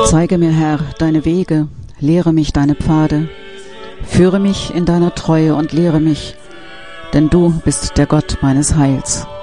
Zeige mir, Herr, deine Wege, lehre mich deine Pfade. Führe mich in deiner Treue und lehre mich, denn du bist der Gott meines Heils.